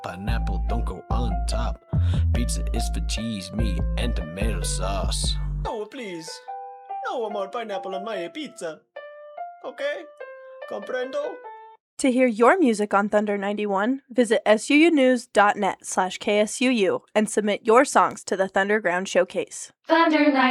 Pineapple don't go on top. Pizza is for cheese, meat, and tomato sauce. Oh, please. No more pineapple on my pizza. Okay? Comprendo? To hear your music on Thunder 91, visit suunews.net/KSUU and submit your songs to the Thunderground Showcase. Thunder